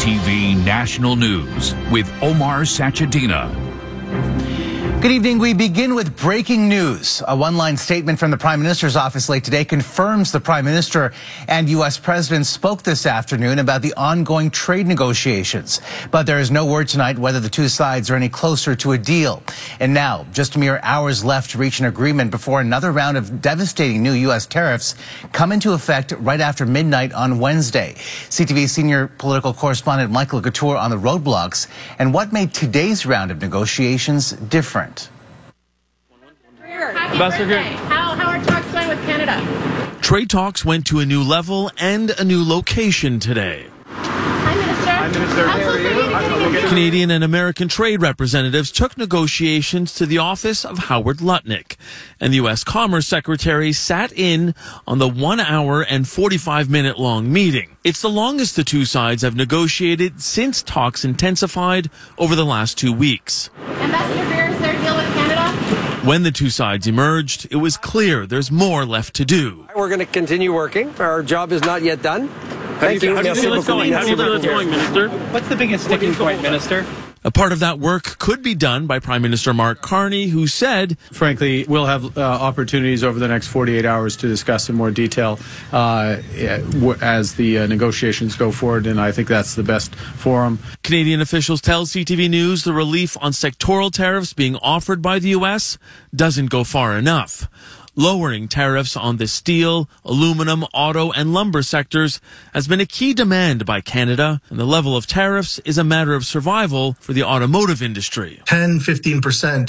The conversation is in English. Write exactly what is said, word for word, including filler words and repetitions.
T V National News with Omar Sachedina. Good evening. We begin with breaking news. A one-line statement from the Prime Minister's office late today confirms the Prime Minister and U S President spoke this afternoon about the ongoing trade negotiations. But there is no word tonight whether the two sides are any closer to a deal. And now, just mere hours left to reach an agreement before another round of devastating new U S tariffs come into effect right after midnight on Wednesday. C T V senior political correspondent Michael Couture on the roadblocks and what made today's round of negotiations different. Ambassador, how, how are talks going with Canada? Trade talks went to a new level and a new location today. Hi, Minister. Hi, Minister. How close are you to Canadian and American trade representatives took negotiations to the office of Howard Lutnick, and the U S Commerce Secretary sat in on the one hour and forty-five minute long meeting. It's the longest the two sides have negotiated since talks intensified over the last two weeks. Ambassador Beer, is there a deal with Canada? When the two sides emerged, it was clear there's more left to do. We're going to continue working. Our job is not yet done. Thank you. How do you feel it's going? How do you feel it's going, Minister? What's the biggest sticking point, Minister? A part of that work could be done by Prime Minister Mark Carney, who said, frankly, we'll have uh, opportunities over the next forty-eight hours to discuss in more detail uh, as the uh, negotiations go forward, and I think that's the best forum. Canadian officials tell C T V News the relief on sectoral tariffs being offered by the U S doesn't go far enough. Lowering tariffs on the steel, aluminum, auto, and lumber sectors has been a key demand by Canada, and the level of tariffs is a matter of survival for the automotive industry. ten, fifteen percent